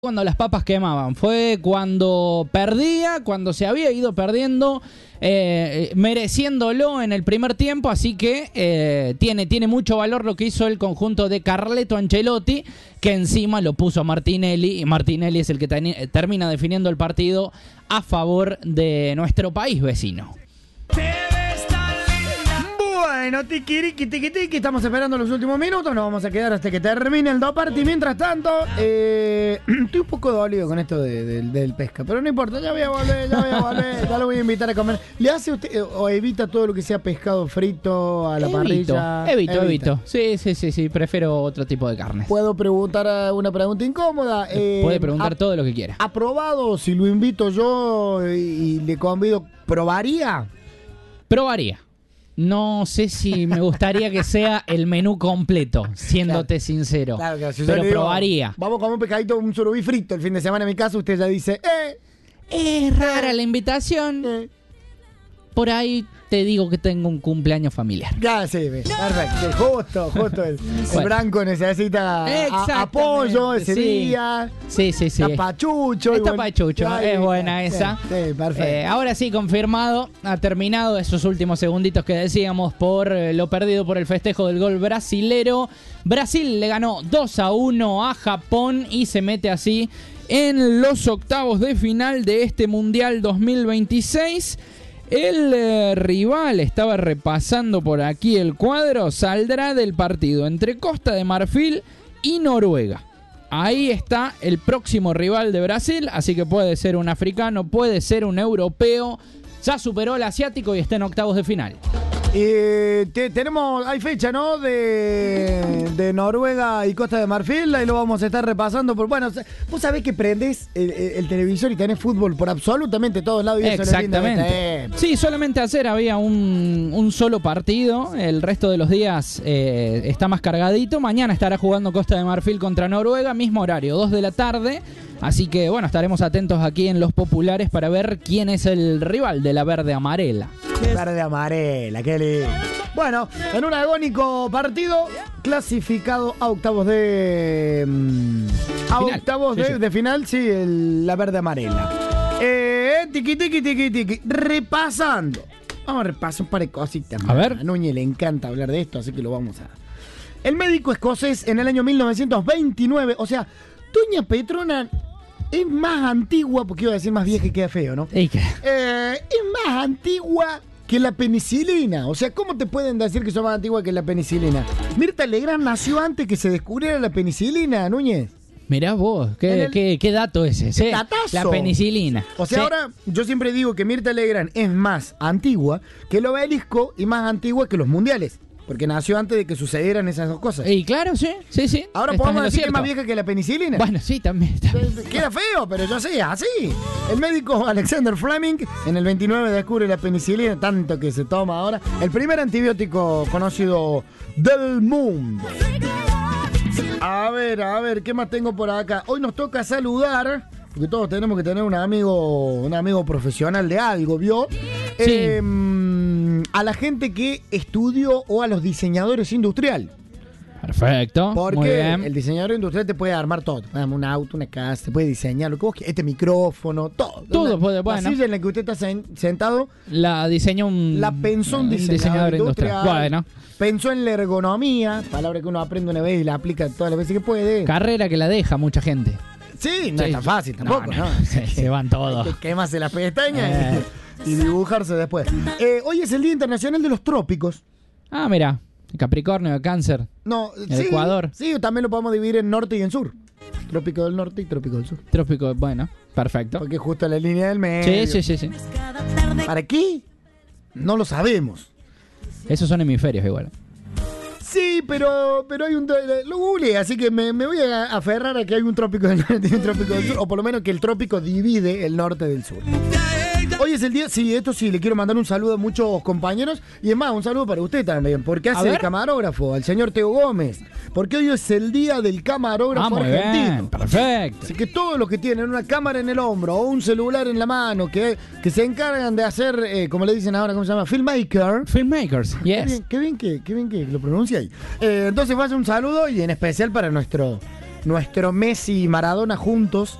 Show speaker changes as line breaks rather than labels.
Cuando las papas quemaban, fue cuando perdía, cuando se había ido perdiendo, mereciéndolo en el primer tiempo, así que tiene mucho valor lo que hizo el conjunto de Carleto Ancelotti, que encima lo puso a Martinelli, y Martinelli es el que termina definiendo el partido a favor de nuestro país vecino.
Bueno, tiquiriqui, estamos esperando los últimos minutos, nos vamos a quedar hasta que termine el Doparty. Mientras tanto, estoy un poco dolido con esto del pesca, pero no importa, ya voy a volver, ya lo voy a invitar a comer. ¿Le hace usted o evita todo lo que sea pescado frito a la parrilla?
Evito. Sí, prefiero otro tipo de carnes.
¿Puedo preguntar una pregunta incómoda?
Puede preguntar todo lo que quiera.
¿Aprobado si lo invito yo y le convido? ¿Probaría?
Probaría. No sé si me gustaría que sea el menú completo, siéndote sincero.
Claro, si
pero
digo,
probaría.
Vamos a comer un pescadito, un surubí frito el fin de semana en mi casa. Usted ya dice,
es rara la invitación. Por ahí te digo que tengo un cumpleaños familiar.
Ya, sí, perfecto. Justo el Branco necesita apoyo ese día.
Sí.
Está pachucho.
Está pachucho, es buena esa.
Sí, perfecto.
Ahora sí, confirmado, ha terminado esos últimos segunditos que decíamos por lo perdido por el festejo del gol brasilero. Brasil le ganó 2-1 a Japón y se mete así en los octavos de final de este Mundial 2026. El rival, estaba repasando por aquí el cuadro, saldrá del partido entre Costa de Marfil y Noruega. Ahí está el próximo rival de Brasil, así que puede ser un africano, puede ser un europeo. Ya superó al asiático y está en octavos de final. Hay
fecha, ¿no? De Noruega y Costa de Marfil, ahí lo vamos a estar repasando. Bueno, vos sabés que prendés el televisor y tenés fútbol por absolutamente todos lados. Y
exactamente. Sí, solamente ayer había un solo partido, el resto de los días está más cargadito. Mañana estará jugando Costa de Marfil contra Noruega, mismo horario, 2 de la tarde. Así que bueno, estaremos atentos aquí en Los Populares para ver quién es el rival de la verde-amarela.
Verde-amarela, qué lindo. Bueno, en un agónico partido, clasificado a octavos de... final, sí, la verde-amarela. Tiqui. Repasando. Vamos a repasar un par de cositas.
A ver.
A Núñez le encanta hablar de esto, así que lo vamos a... El médico escocés en el año 1929, o sea, Doña Petrona... es más antigua, porque iba a decir más vieja y queda feo, ¿no? Es más antigua que la penicilina. O sea, ¿cómo te pueden decir que son más antiguas que la penicilina? Mirta Legrand nació antes que se descubriera la penicilina, Núñez.
Mirá vos, qué dato ese, ¿sí?
Datazo.
La penicilina.
O sea, sí. Ahora yo siempre digo que Mirta Legrand es más antigua que el obelisco y más antigua que los mundiales. Porque nació antes de que sucedieran esas dos cosas.
Y claro, sí.
Ahora podemos decir que es más vieja que la penicilina.
Bueno, sí, también.
Queda feo, pero yo sé, así. El médico Alexander Fleming en el 29 descubre la penicilina, tanto que se toma ahora. El primer antibiótico conocido del mundo. A ver, ¿qué más tengo por acá? Hoy nos toca saludar, porque todos tenemos que tener un amigo profesional de algo, ¿vio?
Sí.
A la gente que estudió o a los diseñadores industriales.
Perfecto.
Porque
muy bien.
El diseñador industrial te puede armar todo. Un auto, una casa, te puede diseñar lo que vos quieras. Este micrófono, todo.
Todo puede, bueno.
La silla en la que usted está sentado.
La diseñó
La pensó un diseñador industrial.
Bueno.
Pensó en la ergonomía, palabra que uno aprende una vez y la aplica todas las veces que puede.
Carrera que la deja mucha gente.
Sí, no es tan fácil tampoco, ¿no?
Se van todos.
Hay que quemarse las pestañas y dibujarse después. Hoy es el Día Internacional de los Trópicos.
Ah, mira. Capricornio, Cáncer.
No,
el Ecuador.
Sí, también lo podemos dividir en norte y en sur. Trópico del norte y trópico del sur.
Trópico, bueno, perfecto.
Porque es justo la línea del medio.
Sí.
¿Para qué? No lo sabemos.
Esos son hemisferios igual.
Sí, pero hay lo googleé, así que me voy a aferrar a que hay un trópico del norte y un trópico del sur, o por lo menos que el trópico divide el norte del sur. Hoy es el día, le quiero mandar un saludo a muchos compañeros y es más, un saludo para usted también, porque hace el camarógrafo, al señor Teo Gómez, porque hoy es el día del camarógrafo argentino.
Bien, perfecto.
Así que todos los que tienen una cámara en el hombro o un celular en la mano, que se encargan de hacer, como le dicen ahora, ¿cómo se llama?
Filmmakers, yes.
Qué bien que lo pronuncia ahí. Entonces vaya un saludo y en especial para nuestro nuestro Messi y Maradona juntos